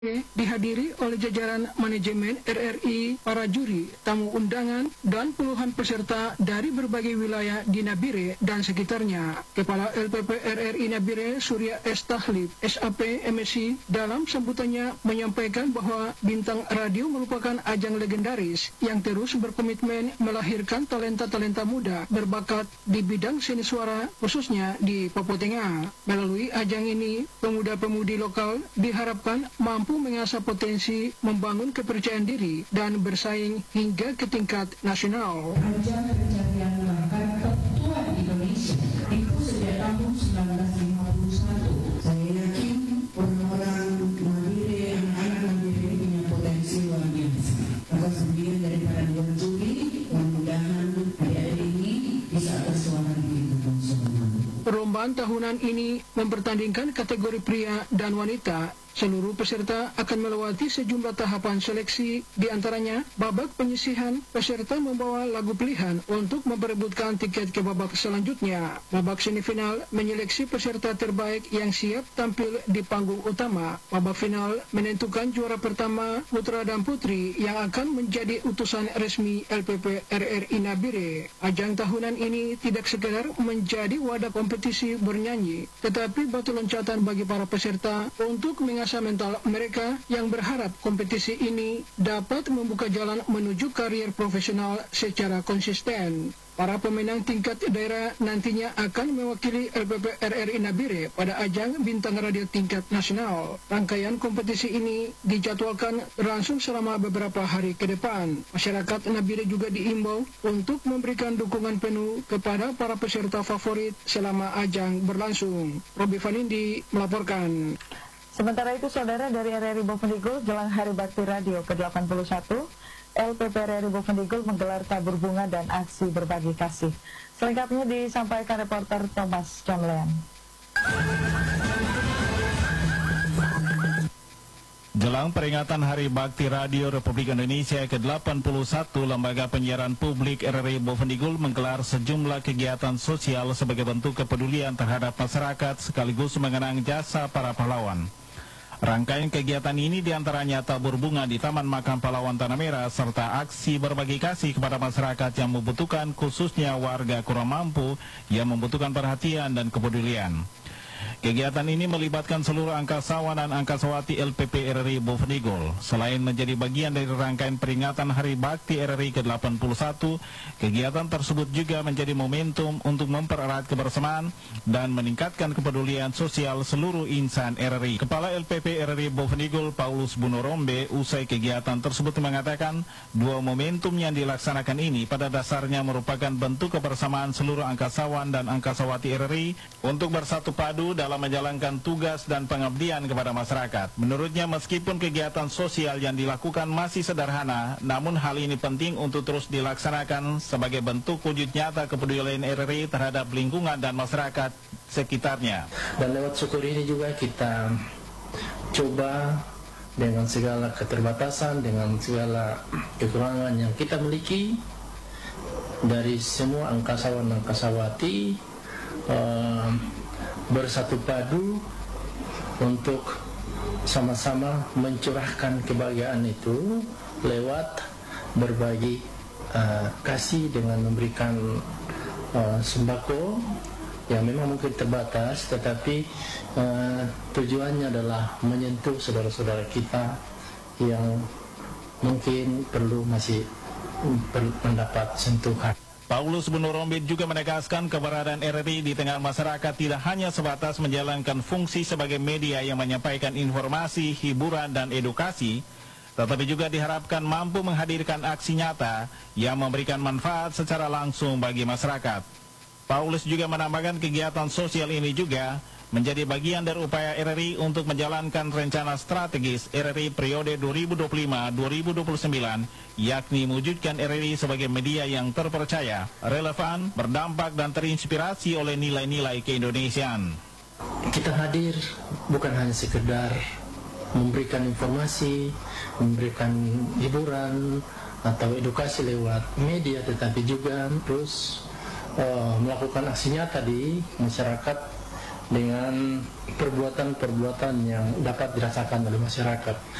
dihadiri oleh jajaran manajemen RRI, para juri, tamu undangan, dan puluhan peserta dari berbagai wilayah di Nabire dan sekitarnya. Kepala LPP RRI Nabire, Surya S. Tahlib, SAP MSc, dalam sambutannya menyampaikan bahwa Bintang Radio merupakan ajang legendaris yang terus berkomitmen melahirkan talenta-talenta muda berbakat di bidang seni suara, khususnya di Papua Tengah. Melalui ajang ini, pemuda-pemudi lokal diharapkan mampu mengasah potensi, membangun kepercayaan diri, dan bersaing hingga ke tingkat nasional. Ajang pencarian bakat tertua di Indonesia itu sejak tahun 1951. Saya yakin orang-orang Nabire, anak-anak Nabire punya potensi luar biasa. Atas kemudian daripada dua juri, mudah-mudahan adik-adik ini bisa bersuara di kehidupan semua. Perlombaan tahunan ini mempertandingkan kategori pria dan wanita. Seluruh peserta akan melewati sejumlah tahapan seleksi, diantaranya babak penyisihan. Peserta membawa lagu pilihan untuk memperebutkan tiket ke babak selanjutnya. Babak semifinal menyeleksi peserta terbaik yang siap tampil di panggung utama. Babak final menentukan juara pertama, putra dan putri yang akan menjadi utusan resmi LPP RRI Nabire. Ajang tahunan ini tidak sekedar menjadi wadah kompetisi bernyanyi, tetapi batu loncatan bagi para peserta untuk mengasah mental mereka yang berharap kompetisi ini dapat membuka jalan menuju karier profesional secara konsisten. Para pemenang tingkat daerah nantinya akan mewakili LPP RRI Nabire pada ajang Bintang Radio tingkat nasional. Rangkaian kompetisi ini dijadwalkan berlangsung selama beberapa hari ke depan. Masyarakat Nabire juga diimbau untuk memberikan dukungan penuh kepada para peserta favorit selama ajang berlangsung. Robi Vanindi melaporkan. Sementara itu, saudara, dari RRI Bovendigul, jelang Hari Bakti Radio ke-81, LPP RRI Bovendigul menggelar tabur bunga dan aksi berbagi kasih. Selengkapnya disampaikan reporter Thomas Jamlean. Jelang peringatan Hari Bakti Radio Republik Indonesia ke-81, Lembaga Penyiaran Publik RRI Bovendigul menggelar sejumlah kegiatan sosial sebagai bentuk kepedulian terhadap masyarakat sekaligus mengenang jasa para pahlawan. Rangkaian kegiatan ini diantaranya tabur bunga di Taman Makam Pahlawan Tanah Merah serta aksi berbagi kasih kepada masyarakat yang membutuhkan, khususnya warga kurang mampu yang membutuhkan perhatian dan kepedulian. Kegiatan ini melibatkan seluruh angkasawan dan angkasawati LPP RRI Bovendigul. Selain menjadi bagian dari rangkaian peringatan Hari Bakti RRI ke-81, kegiatan tersebut juga menjadi momentum untuk mempererat kebersamaan dan meningkatkan kepedulian sosial seluruh insan RRI. Kepala LPP RRI Bovendigul, Paulus Bunorombe, usai kegiatan tersebut mengatakan, dua momentum yang dilaksanakan ini pada dasarnya merupakan bentuk kebersamaan seluruh angkasawan dan angkasawati RRI untuk bersatu padu dalam menjalankan tugas dan pengabdian kepada masyarakat. Menurutnya, meskipun kegiatan sosial yang dilakukan masih sederhana, namun hal ini penting untuk terus dilaksanakan sebagai bentuk wujud nyata kepedulian RRI terhadap lingkungan dan masyarakat sekitarnya. Dan lewat syukur ini juga kita coba dengan segala keterbatasan, dengan segala kekurangan yang kita miliki, dari semua angkasawan dan angkasawati bersatu padu untuk sama-sama mencurahkan kebahagiaan itu lewat berbagi kasih dengan memberikan sembako yang memang mungkin terbatas, tetapi tujuannya adalah menyentuh saudara-saudara kita yang mungkin masih perlu mendapat sentuhan. Paulus Bunorombe juga menegaskan keberadaan RRI di tengah masyarakat tidak hanya sebatas menjalankan fungsi sebagai media yang menyampaikan informasi, hiburan, dan edukasi, tetapi juga diharapkan mampu menghadirkan aksi nyata yang memberikan manfaat secara langsung bagi masyarakat. Paulus juga menambahkan kegiatan sosial ini juga menjadi bagian dari upaya RRI untuk menjalankan rencana strategis RRI periode 2025-2029, yakni mewujudkan RRI sebagai media yang terpercaya, relevan, berdampak, dan terinspirasi oleh nilai-nilai keindonesiaan. Kita hadir bukan hanya sekedar memberikan informasi, memberikan hiburan atau edukasi lewat media, tetapi juga terus melakukan aksi nyata di masyarakat dengan perbuatan-perbuatan yang dapat dirasakan oleh masyarakat.